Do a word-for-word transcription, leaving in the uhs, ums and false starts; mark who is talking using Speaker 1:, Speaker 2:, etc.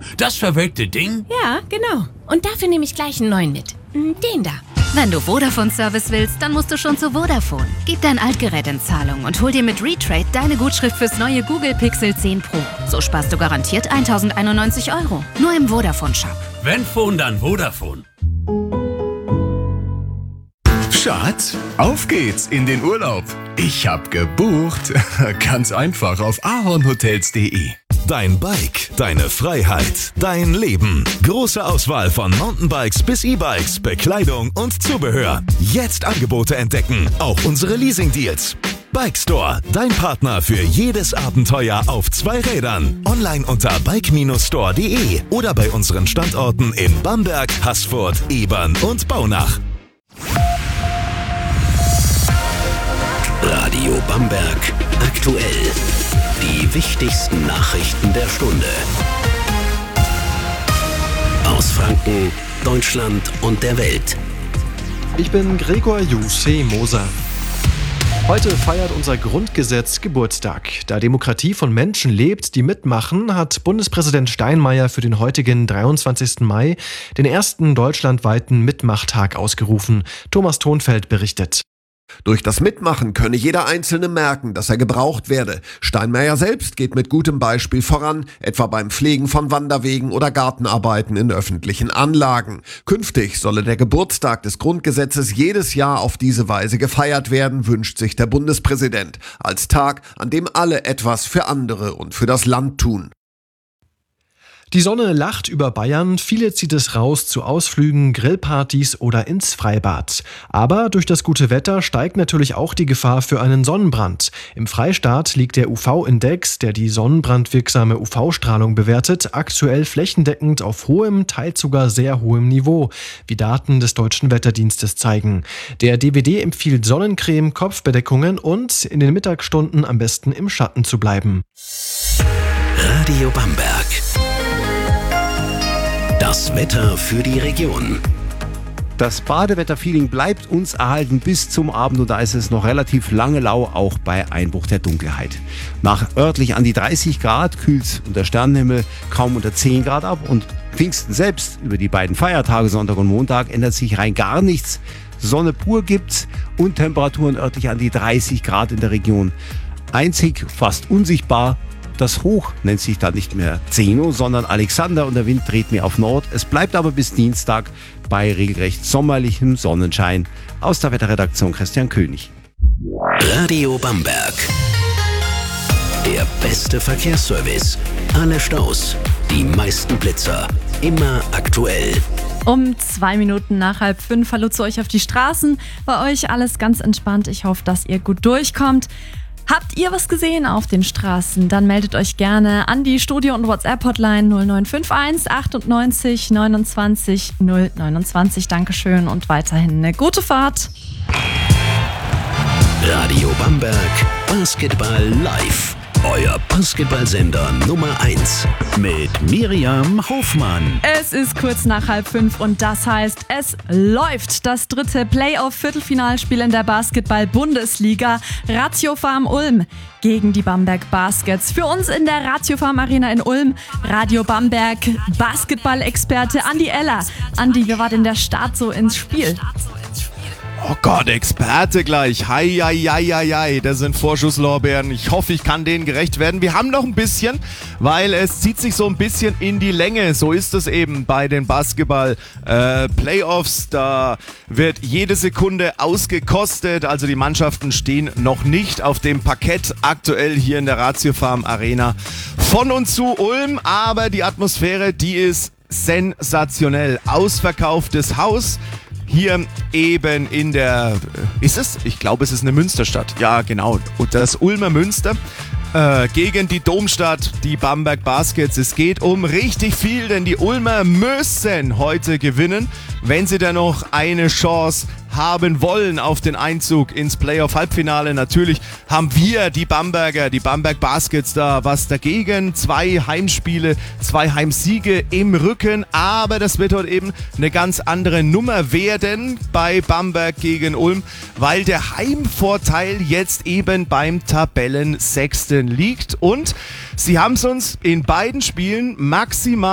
Speaker 1: das verwelkte Ding?
Speaker 2: Ja, genau. Und dafür nehme ich gleich einen neuen mit. Den da.
Speaker 3: Wenn du Vodafone-Service willst, dann musst du schon zu Vodafone. Gib dein Altgerät in Zahlung und hol dir mit Retrade deine Gutschrift fürs neue Google Pixel zehn Pro. So sparst du garantiert tausendeinundneunzig Euro. Nur im Vodafone-Shop.
Speaker 1: Wenn Phone, dann Vodafone.
Speaker 4: Schatz, auf geht's in den Urlaub. Ich hab gebucht. Ganz einfach auf ahornhotels punkt de.
Speaker 5: Dein Bike, deine Freiheit, dein Leben. Große Auswahl von Mountainbikes bis E-Bikes, Bekleidung und Zubehör. Jetzt Angebote entdecken, auch unsere Leasing-Deals. Bike Store, dein Partner für jedes Abenteuer auf zwei Rädern. Online unter bike Bindestrich store punkt de oder bei unseren Standorten in Bamberg, Haßfurt, Ebern und Baunach.
Speaker 6: Radio Bamberg aktuell. Die wichtigsten Nachrichten der Stunde. Aus Franken, Deutschland und der Welt.
Speaker 7: Ich bin Gregor Jussi Moser. Heute feiert unser Grundgesetz Geburtstag. Da Demokratie von Menschen lebt, die mitmachen, hat Bundespräsident Steinmeier für den heutigen dreiundzwanzigsten Mai den ersten deutschlandweiten Mitmachtag ausgerufen. Thomas Thonfeld berichtet.
Speaker 8: Durch das Mitmachen könne jeder Einzelne merken, dass er gebraucht werde. Steinmeier selbst geht mit gutem Beispiel voran, etwa beim Pflegen von Wanderwegen oder Gartenarbeiten in öffentlichen Anlagen. Künftig solle der Geburtstag des Grundgesetzes jedes Jahr auf diese Weise gefeiert werden, wünscht sich der Bundespräsident. Als Tag, an dem alle etwas für andere und für das Land tun.
Speaker 7: Die Sonne lacht über Bayern, viele zieht es raus zu Ausflügen, Grillpartys oder ins Freibad. Aber durch das gute Wetter steigt natürlich auch die Gefahr für einen Sonnenbrand. Im Freistaat liegt der U V-Index, der die sonnenbrandwirksame U V-Strahlung bewertet, aktuell flächendeckend auf hohem, teils sogar sehr hohem Niveau, wie Daten des Deutschen Wetterdienstes zeigen. Der D W D empfiehlt Sonnencreme, Kopfbedeckungen und in den Mittagsstunden am besten im Schatten zu bleiben.
Speaker 6: Radio Bamberg. Das Wetter für die Region.
Speaker 9: Das Badewetterfeeling bleibt uns erhalten bis zum Abend und da ist es noch relativ lange lau, auch bei Einbruch der Dunkelheit. Nach örtlich an die dreißig Grad kühlt der Sternenhimmel kaum unter zehn Grad ab und Pfingsten selbst über die beiden Feiertage Sonntag und Montag ändert sich rein gar nichts. Sonne pur gibt's und Temperaturen örtlich an die dreißig Grad in der Region. Einzig fast unsichtbar. Das Hoch nennt sich dann nicht mehr Zeno, sondern Alexander und der Wind dreht mehr auf Nord. Es bleibt aber bis Dienstag bei regelrecht sommerlichem Sonnenschein. Aus der Wetterredaktion Christian König.
Speaker 6: Radio Bamberg. Der beste Verkehrsservice. Alle Staus, die meisten Blitzer. Immer aktuell.
Speaker 10: Um zwei Minuten nach halb fünf hallo zu euch auf die Straßen. Bei euch alles ganz entspannt. Ich hoffe, dass ihr gut durchkommt. Habt ihr was gesehen auf den Straßen? Dann meldet euch gerne an die Studio- und WhatsApp-Hotline null neun fünf eins achtundneunzig neunundzwanzig null neunundzwanzig. Dankeschön und weiterhin eine gute Fahrt.
Speaker 6: Radio Bamberg Basketball live. Euer Basketballsender Nummer eins mit Miriam Hofmann.
Speaker 10: Es ist kurz nach halb fünf und das heißt, es läuft das dritte Playoff-Viertelfinalspiel in der Basketball-Bundesliga. Ratio Farm Ulm gegen die Bamberg Baskets. Für uns in der Ratio Farm Arena in Ulm, Radio Bamberg Basketball-Experte Andi Eller. Andi, wie war denn der Start so ins Spiel?
Speaker 11: Oh Gott, Experte gleich. Hei, hei, hei, hei, hei. Das sind Vorschusslorbeeren. Ich hoffe, ich kann denen gerecht werden. Wir haben noch ein bisschen, weil es zieht sich so ein bisschen in die Länge. So ist es eben bei den Basketball-Playoffs. Äh, da wird jede Sekunde ausgekostet. Also die Mannschaften stehen noch nicht auf dem Parkett aktuell hier in der Ratio Farm Arena von und zu Ulm. Aber die Atmosphäre, die ist sensationell. Ausverkauftes Haus. Hier eben in der, ist es? Ich glaube, es ist eine Münsterstadt. Ja, genau. Und das Ulmer Münster äh, gegen die Domstadt, die Bamberg Baskets. Es geht um richtig viel, denn die Ulmer müssen heute gewinnen, wenn sie dann noch eine Chance haben wollen auf den Einzug ins Playoff-Halbfinale. Natürlich haben wir, die Bamberger, die Bamberg Baskets, da was dagegen. Zwei Heimspiele, zwei Heimsiege im Rücken. Aber das wird heute eben eine ganz andere Nummer werden bei Bamberg gegen Ulm, weil der Heimvorteil jetzt eben beim Tabellensechsten liegt. Und sie haben es uns in beiden Spielen maximal